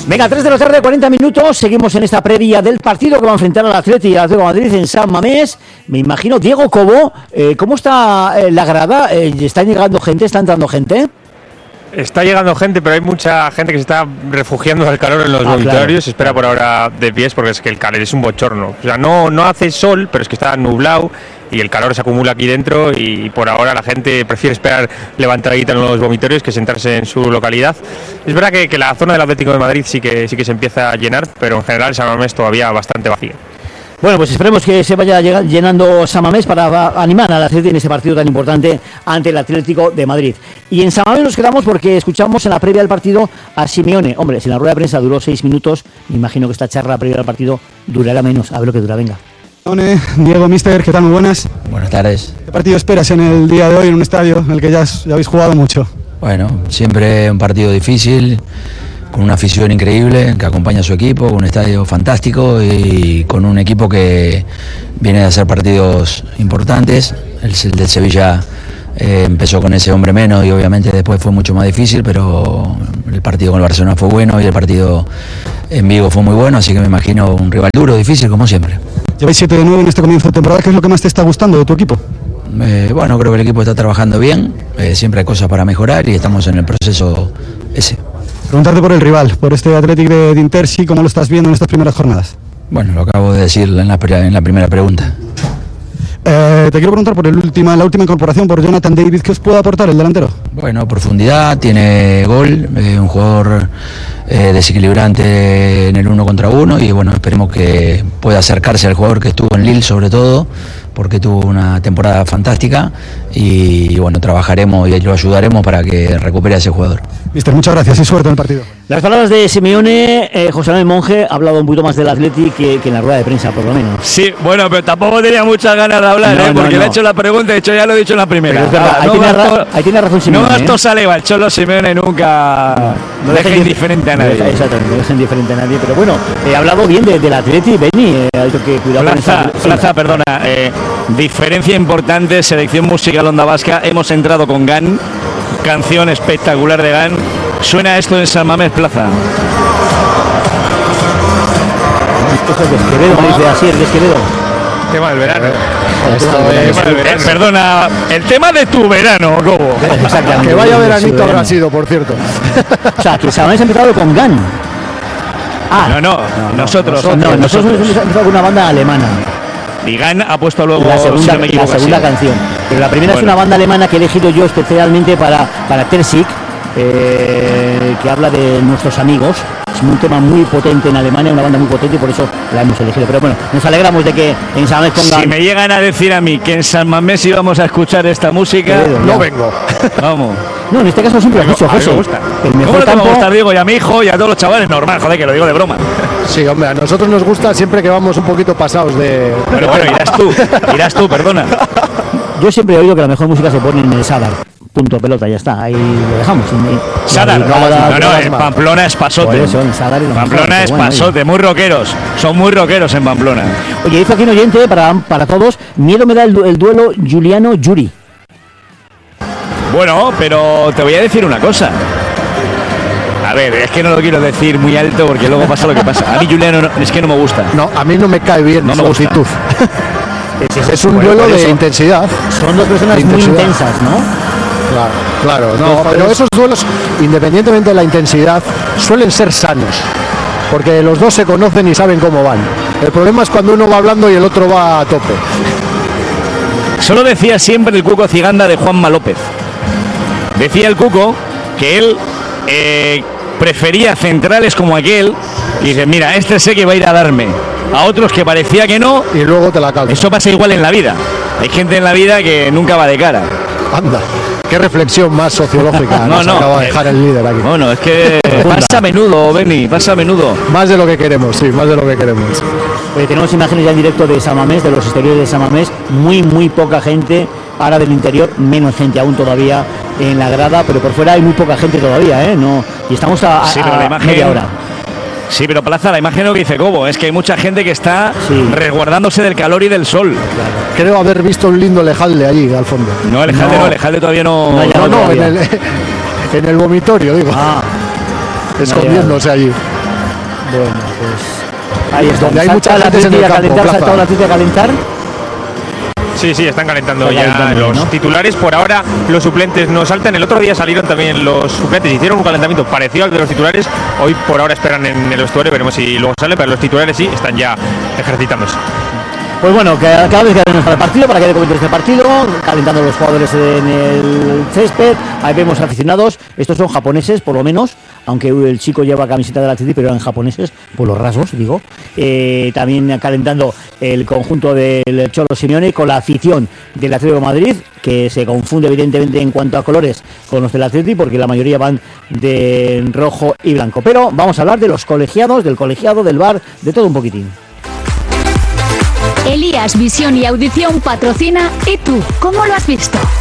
Venga, 3 de la tarde, 40 minutos. Seguimos en esta previa del partido que va a enfrentar al Atleti y al Atlético de Madrid en San Mamés. Me imagino, Diego Cobo, ¿cómo está la grada? ¿Está llegando gente? ¿Está entrando gente? Está llegando gente, pero hay mucha gente que se está refugiando del calor en los dormitorios. Claro. Se espera por ahora de pies porque es que el calor es un bochorno. O sea, no hace sol, pero es que está nublado y el calor se acumula aquí dentro y por ahora la gente prefiere esperar levantadita en los vomitorios que sentarse en su localidad. Es verdad que la zona del Atlético de Madrid sí que se empieza a llenar, pero en general San Mamés todavía bastante vacía. Bueno, pues esperemos que se vaya llenando San Mamés para animar al Atlético en ese partido tan importante ante el Atlético de Madrid. Y en San Mamés nos quedamos porque escuchamos en la previa del partido a Simeone. Hombre, si la rueda de prensa duró 6 minutos, me imagino que esta charla previa del partido durará menos. A ver lo que dura, venga. Diego, mister, ¿qué tal? Muy buenas. Buenas tardes. ¿Qué partido esperas en el día de hoy en un estadio en el que ya habéis jugado mucho? Bueno, siempre un partido difícil, con una afición increíble que acompaña a su equipo, con un estadio fantástico y con un equipo que viene de hacer partidos importantes. El del Sevilla empezó con ese hombre menos y obviamente después fue mucho más difícil, pero el partido con el Barcelona fue bueno y el partido en Vigo fue muy bueno, así que me imagino un rival duro, difícil, como siempre. Lleváis 7 de 9 en este comienzo de temporada. ¿Qué es lo que más te está gustando de tu equipo? Bueno, creo que el equipo está trabajando bien, siempre hay cosas para mejorar y estamos en el proceso ese. Preguntarte por el rival, por este Athletic de Intersi, ¿cómo lo estás viendo en estas primeras jornadas? Bueno, lo acabo de decir en la primera pregunta. Te quiero preguntar por la última incorporación, por Jonathan David, ¿qué os puede aportar el delantero? Bueno, profundidad, tiene gol, un jugador desequilibrante en el 1 contra 1 y bueno, esperemos que pueda acercarse al jugador que estuvo en Lille sobre todo, porque tuvo una temporada fantástica y bueno, trabajaremos y lo ayudaremos para que recupere a ese jugador. Mister, muchas gracias y suerte en el partido. Las palabras de Simeone, José Manuel Monge ha hablado un poquito más del Athletic que en la rueda de prensa, por lo menos. Sí, bueno, pero tampoco tenía muchas ganas de hablar, porque le he hecho la pregunta, de hecho ya lo he dicho en la primera. Pero es verdad, ahí tiene razón Simeone. No gastó saliva, el Cholo Simeone nunca deja indiferente a nadie. Exactamente, no deja indiferente a nadie, pero bueno, he hablado bien del Athletic, Beni, hay que cuidar Plaza, perdona, diferencia importante, selección musical Onda Vasca, hemos entrado con GAN, canción espectacular de GAN. Suena esto en San Mamés, Plaza. Esto es Desquevedo, me dice así, el Desquevedo. Tema del verano. Perdona, el tema de tu verano, Cobo. Que vaya veranito habrá sido, por cierto. O sea, que San Mamés ha empezado con GAN. Nosotros hemos empezado con una banda alemana. Y GAN ha puesto luego la segunda canción. Pero la primera es una banda alemana que he elegido yo especialmente para Terzic, que habla de nuestros amigos. Es un tema muy potente en Alemania, una banda muy potente y por eso la hemos elegido. Pero bueno, nos alegramos de que en San Mamés pongan... Si me llegan a decir a mí que en San Mamés íbamos a escuchar esta música, no vengo. Vamos. No, en este caso siempre lo has dicho, José. El mejor campo... ¿Cómo te digo? Y a mi hijo y a todos los chavales, normal, joder, que lo digo de broma. Sí, hombre, a nosotros nos gusta siempre que vamos un poquito pasados de... Pero bueno, irás tú, perdona. Yo siempre he oído que la mejor música se pone en el Sadar. Punto, pelota, ya está, ahí lo dejamos. Sadar, no, en Pamplona es pasote. Pamplona es pasote, muy rockeros. Son muy rockeros en Pamplona. Oye, dice aquí un oyente para todos, miedo me da el duelo Giuliano-Yuri. Bueno, pero te voy a decir una cosa. A ver, es que no lo quiero decir muy alto porque luego pasa lo que pasa. A mí Giuliano es que no me gusta. No, a mí no me cae bien su actitud. Es un duelo de intensidad. Son dos personas muy intensas, ¿no? Claro, no, pero esos duelos, independientemente de la intensidad, suelen ser sanos, porque los dos se conocen y saben cómo van. El problema es cuando uno va hablando y el otro va a tope. Solo decía siempre el Cuco Ciganda de Juanma López. Decía el Cuco que él prefería centrales como aquel y dice, mira, este sé que va a ir a darme. A otros que parecía que no, y luego te la calza. Eso pasa igual en la vida. Hay gente en la vida que nunca va de cara. Anda, qué reflexión más sociológica nos acaba de dejar el líder aquí. Bueno, es que pasa a menudo, Beni, pasa a menudo. Más de lo que queremos, sí, más de lo que queremos. Tenemos imágenes ya en directo de San Mamés, de los exteriores de San Mamés, muy poca gente. Ahora del interior, menos gente aún todavía en la grada, pero por fuera hay muy poca gente todavía, no. Y estamos a media hora. Sí, pero Plaza, la imagen lo que dice Cobo es que hay mucha gente que está resguardándose del calor y del sol. Claro. Creo haber visto un lindo Lejalde allí al fondo. No, Lejalde todavía no. En el vomitorio, digo. Escondiéndose allí. Bueno, pues ahí está. Donde hay mucha gente en el campo, Plaza. ¿Saltado la Atleti a calentar? Sí, están calentando Están ya calentando, los ¿no? titulares. Por ahora los suplentes no saltan. El otro día salieron también los suplentes, hicieron un calentamiento parecido al de los titulares. Hoy por ahora esperan en el vestuario, veremos si luego sale, pero los titulares sí están ya ejercitándose. Pues bueno, cada vez que tenemos para el partido, para que haya comentarios del partido, calentando los jugadores en el césped. Ahí vemos aficionados, estos son japoneses por lo menos, aunque el chico lleva camiseta de la Atleti, pero eran japoneses, por los rasgos, digo. También calentando el conjunto del Cholo Simeone con la afición del Atlético de Madrid, que se confunde evidentemente en cuanto a colores con los del Atleti, porque la mayoría van de rojo y blanco. Pero vamos a hablar de los colegiados, del colegiado, del VAR, de todo un poquitín. Elías Visión y Audición patrocina. ¿Y tú, cómo lo has visto?